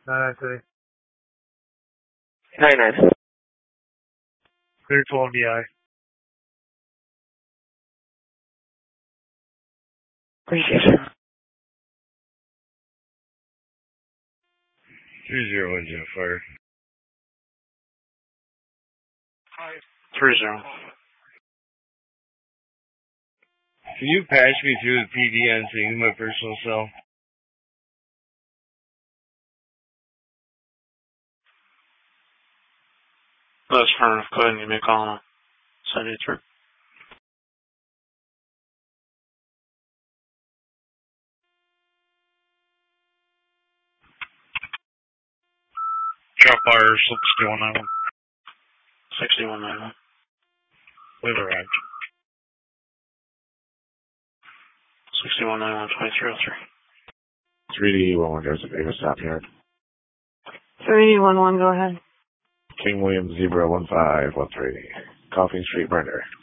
993. 99. Clear 12 DI. Appreciation. 30 jet fire. 30. Can you patch me through the PD and into my personal cell? That's fine. Go ahead and give me a call and I'll send you through. Drop fire 6191. 6191. We've arrived. 6191 2303. 3D11 Joseph Ava stop here. 3D11, go ahead. King William Zebra 1513. Coffee Street Murder.